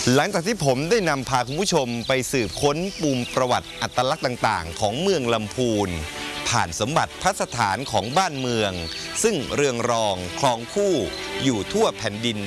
หลังจากที่ผมได้นำพาคุณผู้ชมไปสืบค้นปูมประวัติอัตลักษณ์ต่างๆของเมืองลำพูนผ่านสมบัติพัสถานของบ้านเมืองซึ่งเรืองรองครองคู่อยู่ทั่วแผ่นดิน